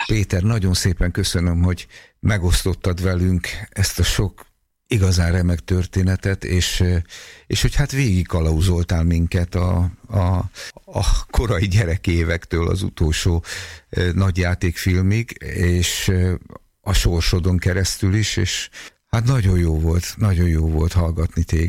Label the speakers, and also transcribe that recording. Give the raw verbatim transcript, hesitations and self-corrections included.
Speaker 1: Péter, nagyon szépen köszönöm, hogy megosztottad velünk ezt a sok igazán remek történetet, és, és hogy hát végig kalauzoltál minket a, a, a korai gyerekévektől az utolsó nagyjátékfilmig, és a sorsodon keresztül is, és hát nagyon jó volt, nagyon jó volt hallgatni téged.